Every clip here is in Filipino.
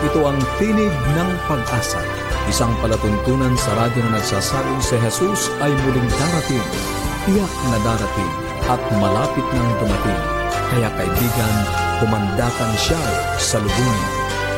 Ito ang Tinig ng Pag-asa, isang palatuntunan sa radyo na nagsasabing si Jesus ay muling darating, tiyak na darating at malapit nang dumating. Kaya kaibigan, kumandatan siya sa lubungin.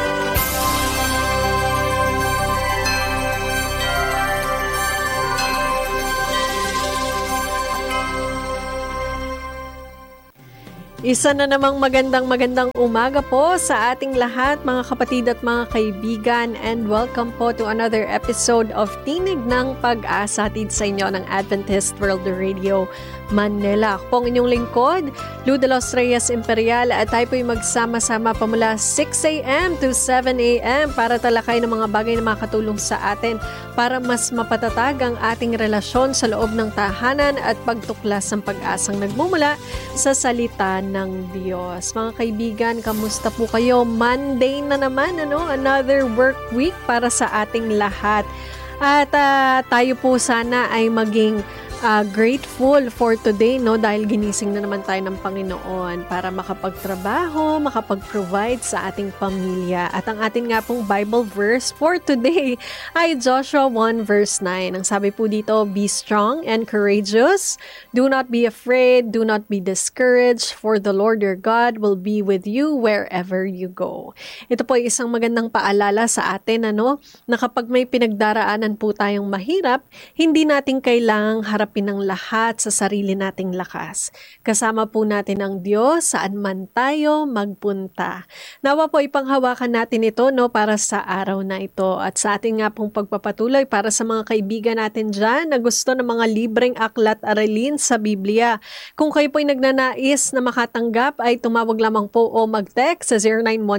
Isa na namang magandang umaga po sa ating lahat, mga kapatid at mga kaibigan, and welcome po to another episode of Tinig ng Pag-asa, hatid sa inyo ng Adventist World Radio Manila. Ako po ang inyong lingkod, Lou de los Reyes Imperial, at tayo po'y magsama-sama pamula 6 a.m. to 7 a.m. para talakay ng mga bagay na makatulong sa atin para mas mapatatag ang ating relasyon sa loob ng tahanan at pagtuklas ng pag-asang nagmumula sa salita ng Diyos. Mga kaibigan, kamusta po kayo? Monday na naman, another work week para sa ating lahat. At tayo po sana ay maging grateful for today, dahil ginising na naman tayo ng Panginoon para makapagtrabaho, makapag-provide sa ating pamilya. At ang atin nga pong Bible verse for today ay Joshua 1 verse 9. Ang sabi po dito, "Be strong and courageous. Do not be afraid, do not be discouraged, for the Lord your God will be with you wherever you go." Ito po ay isang magandang paalala sa atin, na kapag may pinagdaraanan po tayong mahirap, hindi natin kailangang harapin ng lahat sa sarili nating lakas. Kasama po natin ang Diyos saan man tayo magpunta. Nawa po ipanghawakan natin ito para sa araw na ito, at sa ating nga pong pagpapatuloy para sa mga kaibigan natin dyan na gusto ng mga libreng aklat aralin sa Biblia. Kung kayo po'y nagnanais na makatanggap ay tumawag lamang po o mag-text sa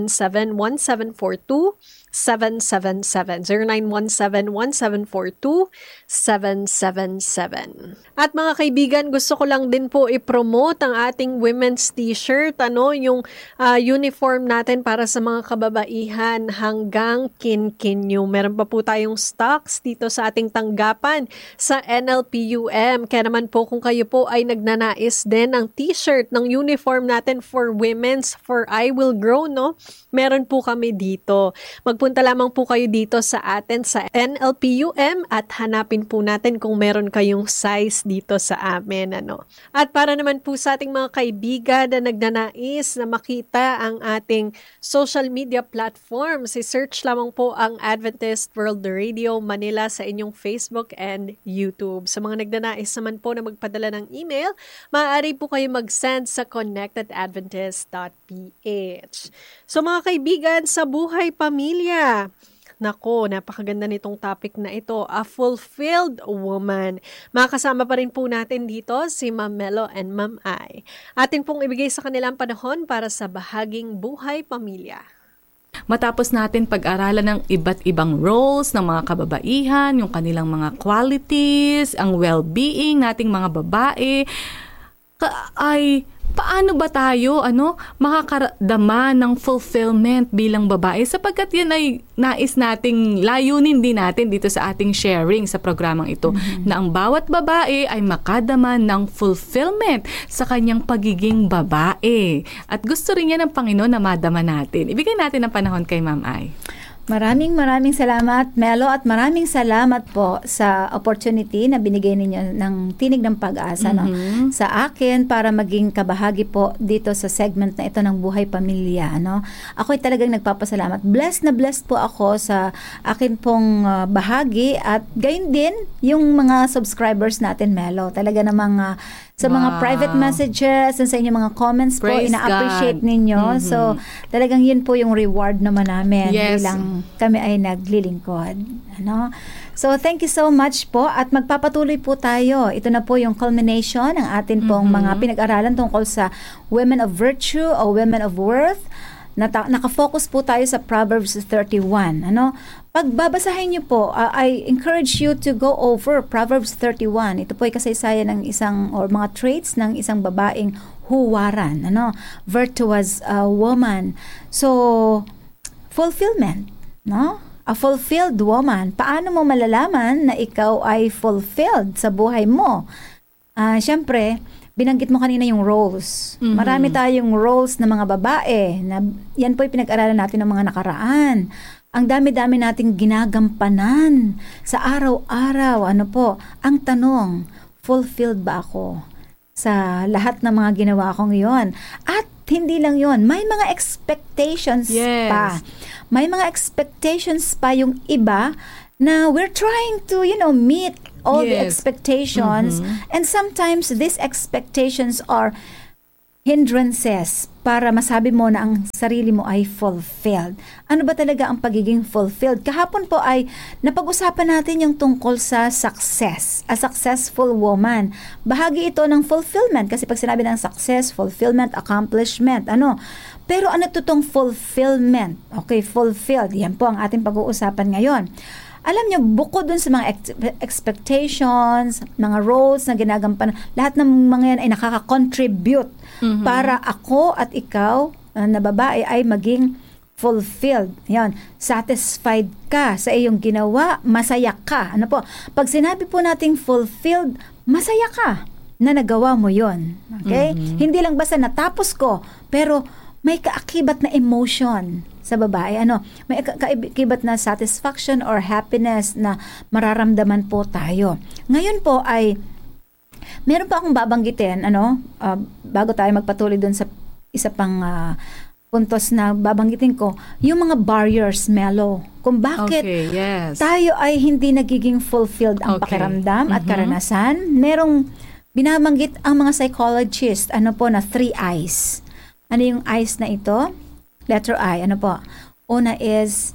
0917-1742-777. 0917-1742-777. At mga kaibigan, gusto ko lang din po i-promote ang ating women's t-shirt, yung uniform natin para sa mga kababaihan hanggang kinkinyo. Meron pa po tayong stocks dito sa ating tanggapan sa NLPUM. Kaya naman po kung kayo po ay nagnanais din ng t-shirt ng uniform natin for women's, for I Will Grow, meron po kami dito. Magpunta lamang po kayo dito sa atin sa NLPUM at hanapin po natin kung meron kayong size dito sa amin. At para naman po sa ating mga kaibigan na nagnanais na makita ang ating social media platforms, i-search lamang po ang Adventist World Radio Manila sa inyong Facebook and YouTube. Sa mga nagnanais naman po na magpadala ng email, maaari po kayo mag-send sa connectedadventist.ph. So mga kaibigan, sa buhay pamilya, nako, napakaganda nitong topic na ito, a fulfilled woman. Makasama pa rin po natin dito si Ma'am Melo and Ma'am Ai. Atin pong ibigay sa kanilang panahon para sa bahaging buhay pamilya. Matapos natin pag-aralan ng iba't ibang roles ng mga kababaihan, yung kanilang mga qualities, ang well-being nating mga babae, ay paano ba tayo makakaramdama ng fulfillment bilang babae, sapagkat yan ay nais nating layunin din natin dito sa ating sharing sa programang ito, na ang bawat babae ay makadama ng fulfillment sa kanyang pagiging babae. At gusto rin yan ng Panginoon na madama natin. Ibigay natin ang panahon kay Ma'am Ai. Maraming salamat, Melo, at maraming salamat po sa opportunity na binigay ninyo ng Tinig ng Pag-asa sa akin para maging kabahagi po dito sa segment na ito ng Buhay Pamilya. Ako'y talagang nagpapasalamat. Blessed na blessed po ako sa akin pong bahagi, at gayon din yung mga subscribers natin, Melo. Talaga namang sa mga private messages and sa inyong mga comments po, ina-appreciate ninyo. So, talagang yun po yung reward naman namin bilang kami ay naglilingkod. So, thank you so much po, at magpapatuloy po tayo. Ito na po yung culmination ng atin pong mga pinag-aralan tungkol sa women of virtue o women of worth. Nakafocus po tayo sa Proverbs 31. Pagbabasahin niyo po, I encourage you to go over Proverbs 31. Ito po ay kasaysayan ng isang, or mga traits ng isang babaeng huwaran, virtuous woman. So, fulfillment, a fulfilled woman. Paano mo malalaman na ikaw ay fulfilled sa buhay mo? Siyempre, binanggit mo kanina yung roles. Marami tayong roles na mga babae. Na, yan po yung pinag-aralan natin ng mga nakaraan. Ang dami-dami nating ginagampanan sa araw-araw. Ano po? Ang tanong, fulfilled ba ako sa lahat ng mga ginawa kong yon? At hindi lang yon, may mga expectations pa. May mga expectations pa yung iba na we're trying to, meet all the expectations. And sometimes these expectations are hindrances para masabi mo na ang sarili mo ay fulfilled. Ano ba talaga ang pagiging fulfilled? Kahapon po ay napag-usapan natin yung tungkol sa success, a successful woman. Bahagi ito ng fulfillment kasi pag sinabi ng success, fulfillment, accomplishment, Pero ano tong fulfillment? Okay, fulfilled. Yan po ang ating pag-uusapan ngayon. Alam niyo, bukod dun sa mga expectations, mga roles na ginagampanan, lahat ng mga yan ay nakaka-contribute para ako at ikaw na babae ay maging fulfilled. Yan, satisfied ka sa iyong ginawa, masaya ka. Ano po? Pag sinabi po nating fulfilled, masaya ka na nagawa mo yon. Okay? Hindi lang basta natapos ko, pero may kaakibat na emotion sa babae. May kaakibat na satisfaction or happiness na mararamdaman po tayo. Ngayon po ay meron pa akong babanggitin, bago tayo magpatuloy dun sa isa pang puntos na babanggitin ko, yung mga barriers, Melo. Kung bakit tayo ay hindi nagiging fulfilled ang pakiramdam at karanasan. Merong binabanggit ang mga psychologists, na 3 I's. Ano yung I's na ito? Letter I, Una is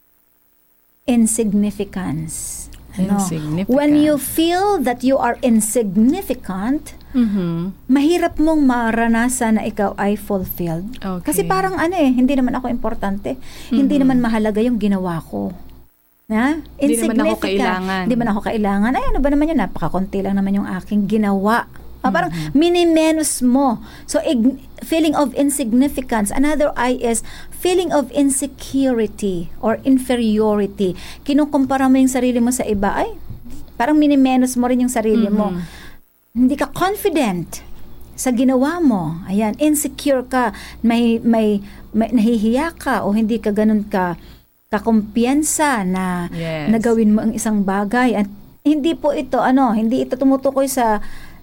insignificance. When you feel that you are insignificant, mahirap mong maranasan na ikaw ay fulfilled. Kasi parang hindi naman ako importante. Hindi naman mahalaga yung ginawa ko. Hindi naman ako kailangan. Hindi naman ako kailangan. Ay, ano ba naman yun? Napakakunti lang naman yung aking ginawa. Parang minimenos mo. So, feeling of insignificance. Another I is feeling of insecurity or inferiority. Kinukumpara mo yung sarili mo sa iba. Ay, parang minimenos mo rin yung sarili mo. Hindi ka confident sa ginawa mo. Ayan, insecure ka. May nahihiya ka o hindi ka ganun ka kakumpiyansa na nagawin mo ang isang bagay. At hindi po ito, hindi ito tumutukoy sa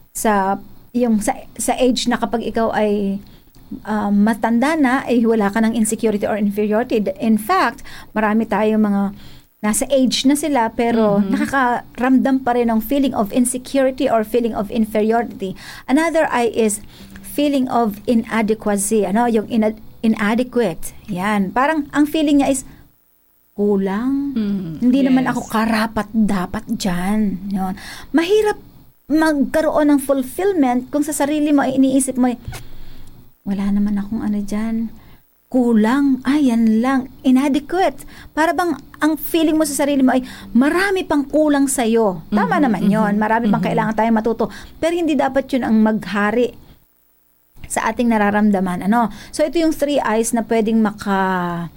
age na kapag ikaw ay matanda na, wala ka ng insecurity or inferiority. In fact, marami tayong mga nasa age na sila pero nakakaramdam pa rin ng feeling of insecurity or feeling of inferiority. Another I is feeling of inadequacy. Yung inadequate. Yan. Parang ang feeling niya is kulang. Hindi naman ako karapat dapat dyan. Yun. Mahirap magkaroon ng fulfillment kung sa sarili mo ay iniisip mo, wala naman akong dyan. Kulang. Yan lang. Inadequate. Para bang ang feeling mo sa sarili mo ay marami pang kulang sa'yo. Tama naman yon. Marami pang kailangan tayong matuto. Pero hindi dapat yun ang maghari sa ating nararamdaman. So ito yung 3 I's na pwedeng mga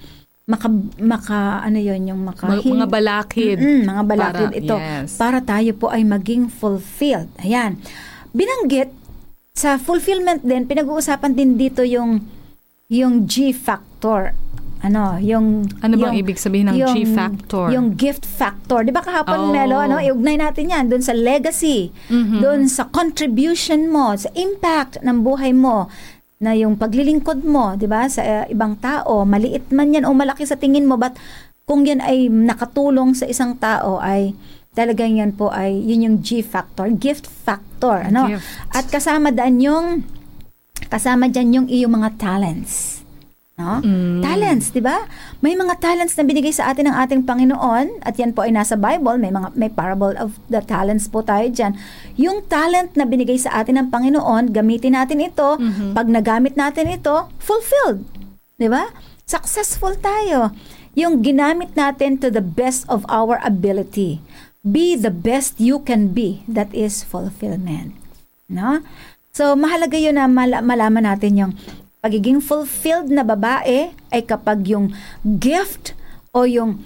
balakid. Mga balakid ito. Para tayo po ay maging fulfilled. Ayan. Binanggit, sa fulfillment din, pinag-uusapan din dito yung G factor. Bang ibig sabihin ng G factor? Yung gift factor. Di ba kahapon, Melo, iugnay natin yan doon sa legacy, doon sa contribution mo, sa impact ng buhay mo, na yung paglilingkod mo, 'di ba, sa ibang tao, maliit man 'yan o malaki sa tingin mo, but kung 'yan ay nakatulong sa isang tao ay talagang 'yan po ay yun yung G factor, gift factor, Gift. At kasama diyan yung iyong mga talents. Talents, 'di ba? May mga talents na binigay sa atin ng ating Panginoon at yan po ay nasa Bible, may parable of the talents po tayo diyan. Yung talent na binigay sa atin ng Panginoon, gamitin natin ito. Pag nagamit natin ito, fulfilled. 'Di ba? Successful tayo. Yung ginamit natin to the best of our ability. Be the best you can be. That is fulfillment. So mahalaga 'yun na malaman natin yung pagiging fulfilled na babae ay kapag yung gift o yung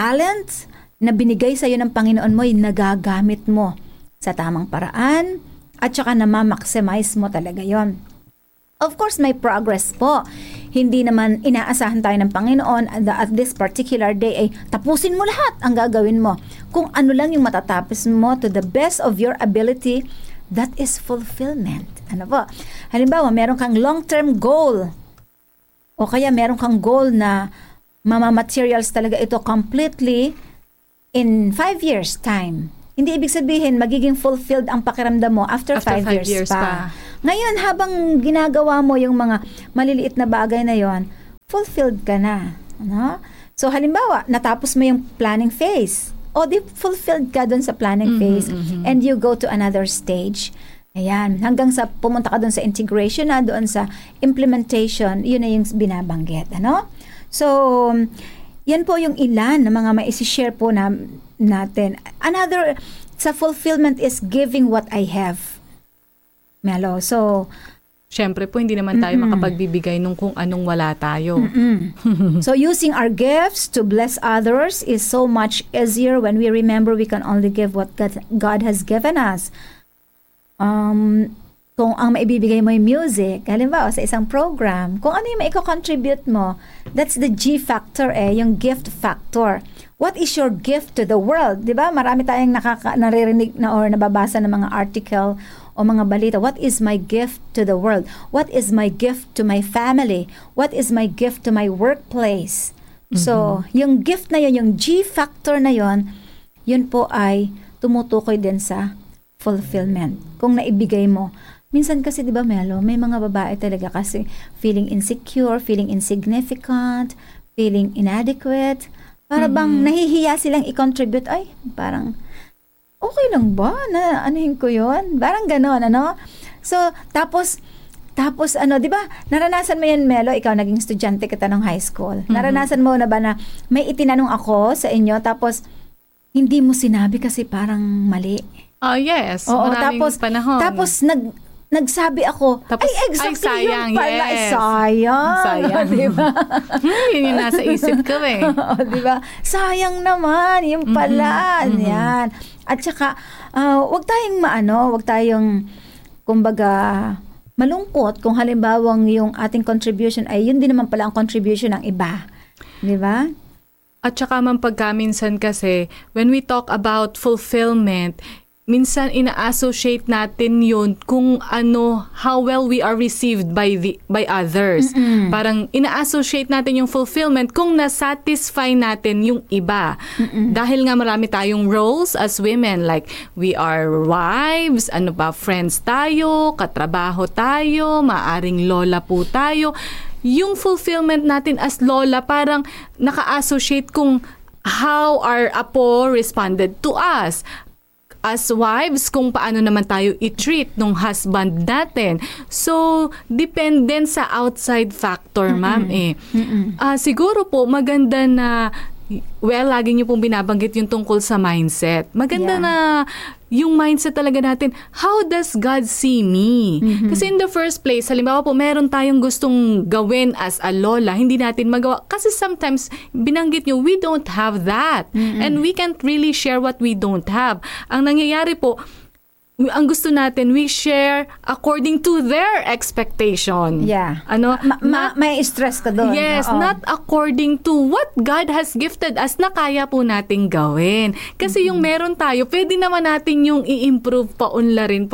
talent na binigay sa iyo ng Panginoon mo ay nagagamit mo sa tamang paraan, at saka na-maximize mo talaga yon. Of course, may progress po. Hindi naman inaasahan tayo ng Panginoon at this particular day ay tapusin mo lahat ang gagawin mo. Kung ano lang yung matatapos mo to the best of your ability, that is fulfillment. Ano po? Halimbawa, meron kang long-term goal o kaya meron kang goal na mamamaterials talaga ito completely in 5 years time. Hindi ibig sabihin magiging fulfilled ang pakiramdam mo after 5 years pa. Ngayon, habang ginagawa mo yung mga maliliit na bagay na yon, fulfilled ka na. Ano? So, halimbawa, natapos mo yung planning phase. O, di fulfilled ka dun sa planning phase and you go to another stage. Ayan, hanggang sa pumunta ka dun sa integration na, doon sa implementation, yun na yung binabanggit. Ano? So, yan po yung ilan na mga maisi-share po natin. Another, sa fulfillment is giving what I have. Melo. So, syempre po, hindi naman tayo makapagbibigay nung kung anong wala tayo. So, using our gifts to bless others is so much easier when we remember we can only give what God has given us. Kung ang maibibigay mo yung music, halimbawa sa isang program, kung ano yung maiko-contribute mo, that's the G factor yung gift factor. What is your gift to the world? Diba? Marami tayong naririnig na or nababasa ng mga article o mga balita. What is my gift to the world? What is my gift to my family? What is my gift to my workplace? So, yung gift na yun, yung G factor na yun, yun po ay tumutukoy din sa fulfillment. Kung naibigay mo. Minsan kasi, di ba, Melo, may mga babae talaga kasi feeling insecure, feeling insignificant, feeling inadequate. Para bang nahihiya silang i-contribute. Ay, parang, okay lang ba na anuhin ko yun? Parang ganon, ano? So, tapos ano, di ba, naranasan mo yan, Melo, ikaw naging estudyante kita ng high school. Naranasan mo na ba na may itinanong ako sa inyo, tapos hindi mo sinabi kasi parang mali? Yes. Oo, maraming panahon. Tapos nagsabi ako, tapos, ay, exactly sayang, yun pala. yes. Sayang. Diba? Yun yung nasa isip ko Diba? Sayang naman, yun pala. Yan. At saka, wag tayong, kumbaga, malungkot kung halimbawang yung ating contribution ay yun din naman pala ang contribution ng iba. Diba? At saka man pagkaminsan kasi, when we talk about fulfillment, minsan ina-associate natin yun kung how well we are received by others. Parang ina-associate natin yung fulfillment kung na-satisfy natin yung iba. Dahil nga marami tayong roles as women, like we are wives, friends tayo, katrabaho tayo, maaring lola po tayo. Yung fulfillment natin as lola, parang naka-associate kung how our apo responded to us. As wives, kung paano naman tayo i-treat ng husband natin. So, dependent sa outside factor, ma'am. Siguro po, maganda na, lagi niyo pong binabanggit yung tungkol sa mindset. Maganda na yung mindset talaga natin, how does God see me? Kasi in the first place, halimbawa po, meron tayong gustong gawin as a lola, hindi natin magawa. Kasi sometimes, binanggit nyo, we don't have that. And we can't really share what we don't have. Ang nangyayari po, ang gusto natin, we share according to their expectation. Yeah. May stress ka doon. Yes, not according to what God has gifted us na kaya po nating gawin. Kasi yung meron tayo, pwede naman natin yung i-improve paunlarin.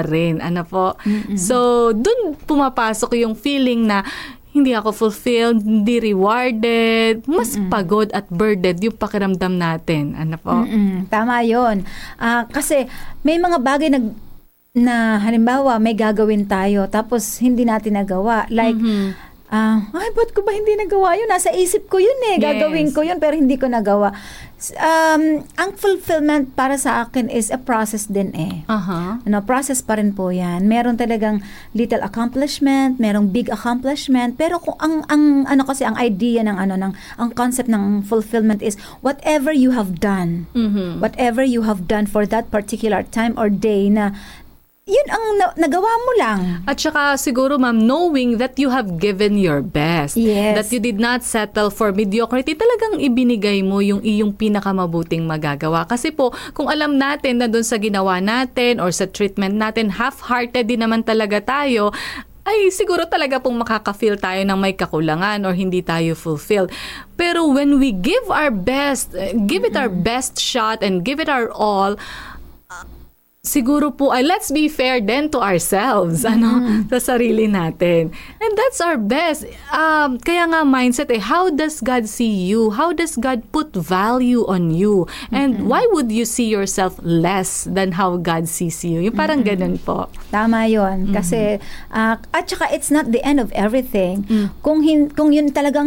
So, dun pumapasok yung feeling na hindi ako fulfilled, hindi rewarded, mas pagod at burdened yung pakiramdam natin. Tama yun. Kasi may mga bagay na halimbawa may gagawin tayo tapos hindi natin nagawa. Like, ba't ko ba hindi nagawa yun? Nasa isip ko yun Gagawin ko yun pero hindi ko nagawa. Ang fulfillment para sa akin is a process din process pa rin po yan. Meron talagang little accomplishment, merong big accomplishment, pero kung ang idea ng ang concept ng fulfillment is whatever you have done. Whatever you have done for that particular time or day na yun ang nagawa mo lang. At saka siguro ma'am, knowing that you have given your best. Yes. That you did not settle for mediocrity. Talagang ibinigay mo yung iyong pinakamabuting magagawa. Kasi po, kung alam natin na doon sa ginawa natin or sa treatment natin, half-hearted din naman talaga tayo, ay siguro talaga pong makaka-feel tayo ng may kakulangan or hindi tayo fulfilled. Pero when we give our best, give it our best shot and give it our all, siguro po ay let's be fair then to ourselves, sa sarili natin. And that's our best. Kaya nga mindset how does God see you? How does God put value on you? And why would you see yourself less than how God sees you? Yung parang ganun po. Tama yun. Kasi, at saka it's not the end of everything. Kung yun talagang